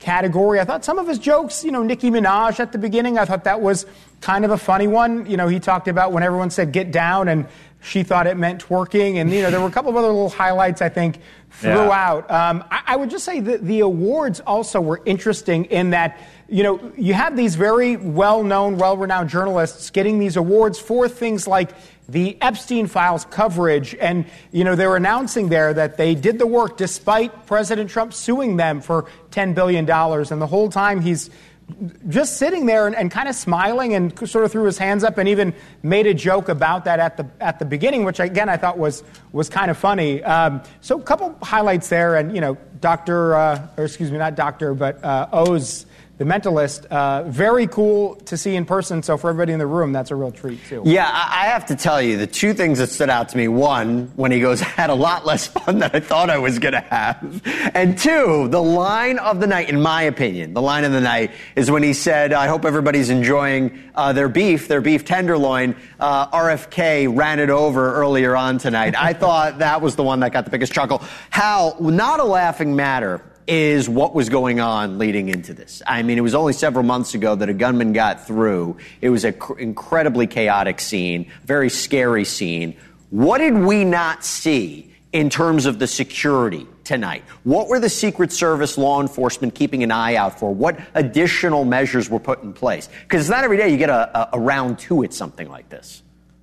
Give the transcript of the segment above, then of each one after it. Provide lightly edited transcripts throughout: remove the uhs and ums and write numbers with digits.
category. I thought some of his jokes, Nicki Minaj at the beginning, I thought that was kind of a funny one. He talked about when everyone said get down and she thought it meant twerking. And, there were a couple of other little highlights, I think, throughout. I would just say that the awards also were interesting in that, you have these very well-known, well-renowned journalists getting these awards for things like the Epstein Files coverage. And, they're announcing there that they did the work despite President Trump suing them for $10 billion. And the whole time he's just sitting there and kind of smiling and sort of threw his hands up and even made a joke about that at the beginning, which, again, I thought was kind of funny. So a couple highlights there. And, Oz, the Mentalist, very cool to see in person. So for everybody in the room, that's a real treat, too. Yeah, I have to tell you, the two things that stood out to me, one, when he goes, I had a lot less fun than I thought I was going to have. And two, the line of the night, in my opinion, the line of the night is when he said, I hope everybody's enjoying their beef tenderloin. RFK ran it over earlier on tonight. I thought that was the one that got the biggest chuckle. How, not a laughing matter, is what was going on leading into this. I mean, it was only several months ago that a gunman got through. It was an incredibly chaotic scene, very scary scene. What did we not see in terms of the security tonight? What were the Secret Service, law enforcement keeping an eye out for? What additional measures were put in place? Because it's not every day you get a round two at something like this.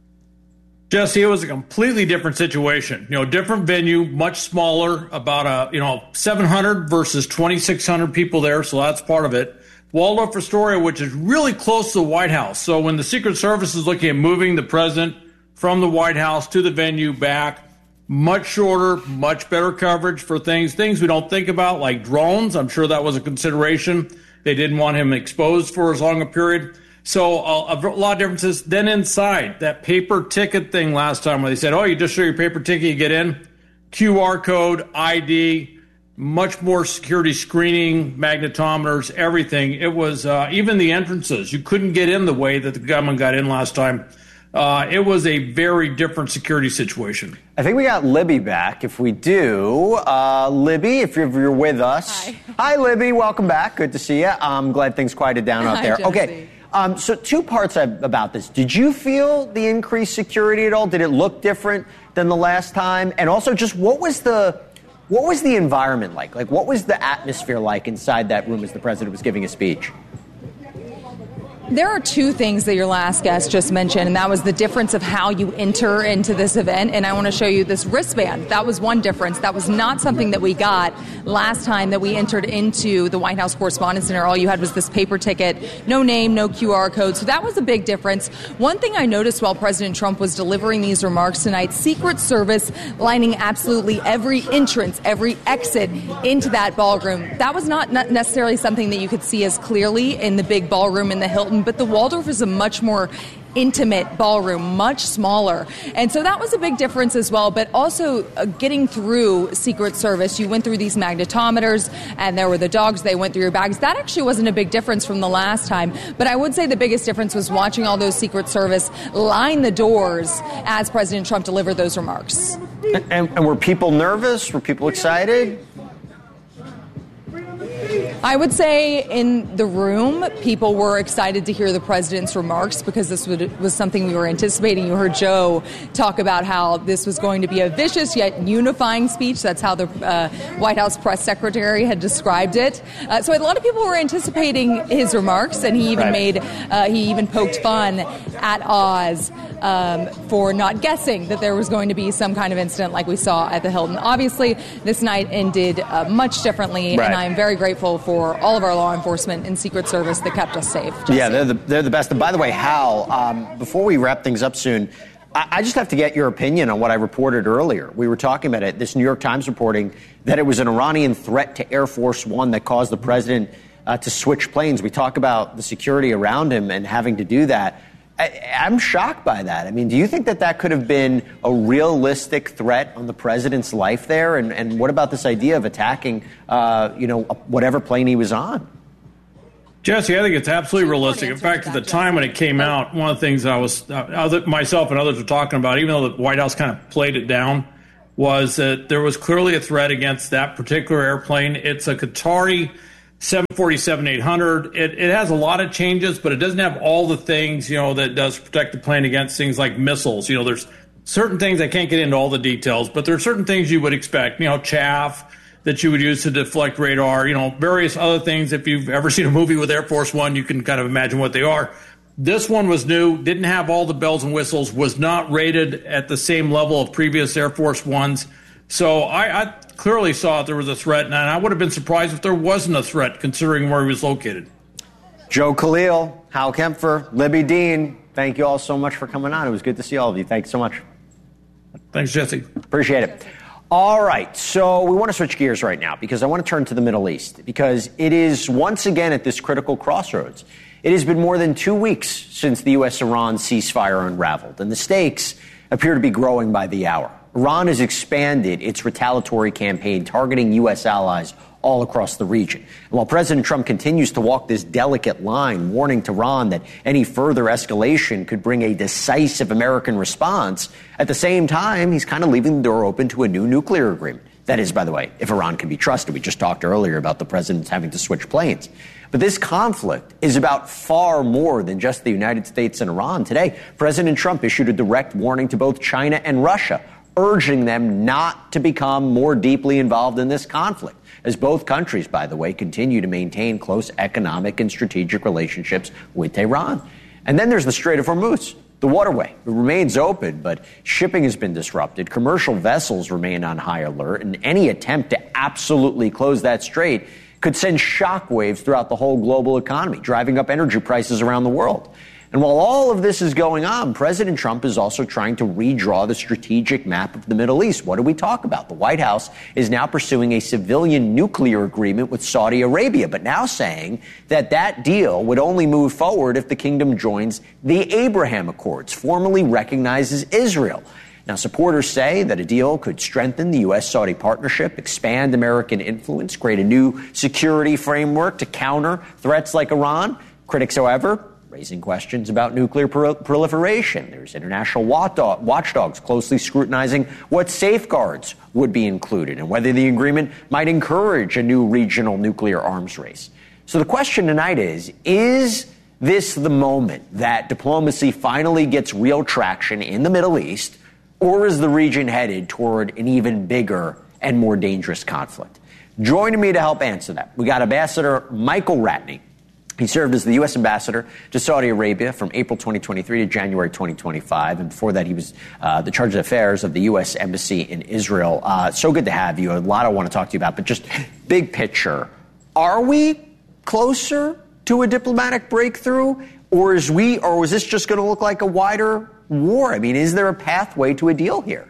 Jesse, it was a completely different situation. Different venue, much smaller, about 700 versus 2,600 people there, so that's part of it. Waldorf Astoria, which is really close to the White House. So when the Secret Service is looking at moving the president from the White House to the venue back, much shorter, much better coverage for things we don't think about, like drones. I'm sure that was a consideration. They didn't want him exposed for as long a period. So a lot of differences. Then inside, that paper ticket thing last time where they said, you just show your paper ticket, you get in. QR code, ID, much more security screening, magnetometers, everything. It was even the entrances. You couldn't get in the way that the government got in last time. It was a very different security situation. I think we got Libby back. If we do, Libby, if you're with us. Hi, Libby. Welcome back. Good to see you. I'm glad things quieted down out there. Jesse. Okay. So two parts about this. Did you feel the increased security at all? Did it look different than the last time? And also, just what was the environment like? Like, what was the atmosphere like inside that room as the president was giving a speech? There are two things that your last guest just mentioned, and that was the difference of how you enter into this event. And I want to show you this wristband. That was one difference. That was not something that we got last time that we entered into the White House Correspondents' Center. All you had was this paper ticket, no name, no QR code. So that was a big difference. One thing I noticed while President Trump was delivering these remarks tonight, Secret Service lining absolutely every entrance, every exit into that ballroom. That was not necessarily something that you could see as clearly in the big ballroom in the Hilton. But the Waldorf is a much more intimate ballroom, much smaller. And so that was a big difference as well. But also getting through Secret Service, you went through these magnetometers and there were the dogs, they went through your bags. That actually wasn't a big difference from the last time. But I would say the biggest difference was watching all those Secret Service line the doors as President Trump delivered those remarks. And were people nervous? Were people excited? I would say in the room, people were excited to hear the president's remarks because this was something we were anticipating. You heard Joe talk about how this was going to be a vicious yet unifying speech. That's how the White House press secretary had described it. So a lot of people were anticipating his remarks, and he even he even poked fun at Oz for not guessing that there was going to be some kind of incident like we saw at the Hilton. Obviously, this night ended much differently, and I'm very grateful for all of our law enforcement and Secret Service that kept us safe. Jesse. Yeah, they're the best. And by the way, Hal, before we wrap things up soon, I just have to get your opinion on what I reported earlier. We were talking about it, this New York Times reporting that it was an Iranian threat to Air Force One that caused the president to switch planes. We talk about the security around him and having to do that. I'm shocked by that. I mean, do you think that could have been a realistic threat on the president's life there? And what about this idea of attacking, whatever plane he was on? Jesse, I think it's absolutely realistic. In fact, at the time when it came out, one of the things I was, myself and others were talking about, even though the White House kind of played it down, was that there was clearly a threat against that particular airplane. It's a Qatari 747-800. It has a lot of changes, but it doesn't have all the things, that does protect the plane against things like missiles. There's certain things, I can't get into all the details, but there are certain things you would expect, chaff that you would use to deflect radar, various other things. If you've ever seen a movie with Air Force One, you can kind of imagine what they are. This one was new, didn't have all the bells and whistles, was not rated at the same level of previous Air Force Ones. So I clearly saw there was a threat, and I would have been surprised if there wasn't a threat, considering where he was located. Joe Khalil, Hal Kempfer, Libby Dean, thank you all so much for coming on. It was good to see all of you. Thanks so much. Thanks, Jesse. Appreciate it. All right, so we want to switch gears right now because I want to turn to the Middle East because it is once again at this critical crossroads. It has been more than 2 weeks since the U.S.-Iran ceasefire unraveled, and the stakes appear to be growing by the hour. Iran has expanded its retaliatory campaign targeting U.S. allies all across the region. And while President Trump continues to walk this delicate line, warning Tehran that any further escalation could bring a decisive American response, at the same time, he's kind of leaving the door open to a new nuclear agreement. That is, by the way, if Iran can be trusted. We just talked earlier about the president having to switch planes. But this conflict is about far more than just the United States and Iran. Today, President Trump issued a direct warning to both China and Russia, urging them not to become more deeply involved in this conflict, as both countries, by the way, continue to maintain close economic and strategic relationships with Tehran. And then there's the Strait of Hormuz, the waterway. It remains open, but shipping has been disrupted. Commercial vessels remain on high alert, and any attempt to absolutely close that strait could send shockwaves throughout the whole global economy, driving up energy prices around the world. And while all of this is going on, President Trump is also trying to redraw the strategic map of the Middle East. What do we talk about? The White House is now pursuing a civilian nuclear agreement with Saudi Arabia, but now saying that that deal would only move forward if the kingdom joins the Abraham Accords, formally recognizes Israel. Now, supporters say that a deal could strengthen the U.S.-Saudi partnership, expand American influence, create a new security framework to counter threats like Iran. Critics, however, raising questions about nuclear proliferation. There's international watchdogs closely scrutinizing what safeguards would be included and whether the agreement might encourage a new regional nuclear arms race. So the question tonight is this the moment that diplomacy finally gets real traction in the Middle East, or is the region headed toward an even bigger and more dangerous conflict? Joining me to help answer that, we got Ambassador Michael Ratney. He served as the U.S. ambassador to Saudi Arabia from April 2023 to January 2025. And before that, he was the charge of affairs of the U.S. Embassy in Israel. So good to have you. A lot I want to talk to you about, but just big picture. Are we closer to a diplomatic breakthrough, or is this just going to look like a wider war? I mean, is there a pathway to a deal here?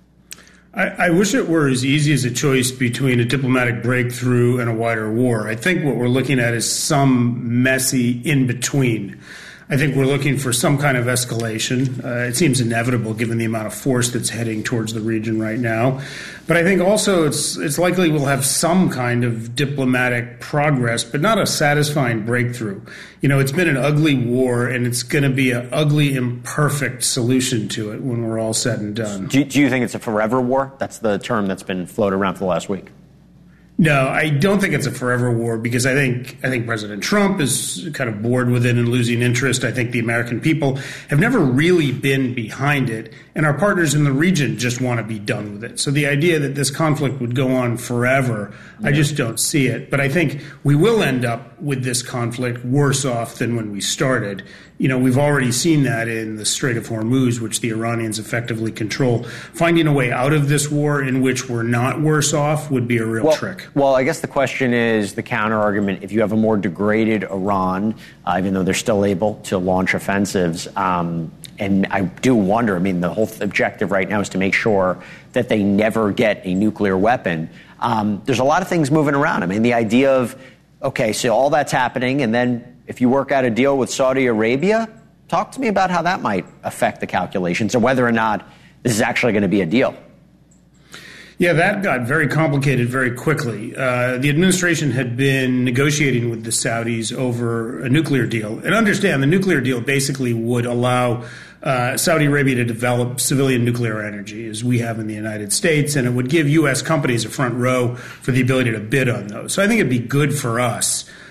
I wish it were as easy as a choice between a diplomatic breakthrough and a wider war. I think what we're looking at is some messy in between. I think we're looking for some kind of escalation. It seems inevitable given the amount of force that's heading towards the region right now. But I think also it's likely we'll have some kind of diplomatic progress, but not a satisfying breakthrough. It's been an ugly war, and it's going to be an ugly, imperfect solution to it when we're all said and done. Do you think it's a forever war? That's the term that's been floated around for the last week. No, I don't think it's a forever war because I think President Trump is kind of bored with it and losing interest. I think the American people have never really been behind it, and our partners in the region just want to be done with it. So the idea that this conflict would go on forever, I just don't see it. But I think we will end up with this conflict worse off than when we started. We've already seen that in the Strait of Hormuz, which the Iranians effectively control. Finding a way out of this war in which we're not worse off would be a real trick. Well, I guess the question is the counter-argument. If you have a more degraded Iran, even though they're still able to launch offensives, and I do wonder, the whole objective right now is to make sure that they never get a nuclear weapon. There's a lot of things moving around. The idea of, okay, so all that's happening, and then if you work out a deal with Saudi Arabia, talk to me about how that might affect the calculations and whether or not this is actually going to be a deal. Yeah, that got very complicated very quickly. The administration had been negotiating with the Saudis over a nuclear deal. And understand, the nuclear deal basically would allow Saudi Arabia to develop civilian nuclear energy as we have in the United States, and it would give U.S. companies a front row for the ability to bid on those. So I think it'd be good for us.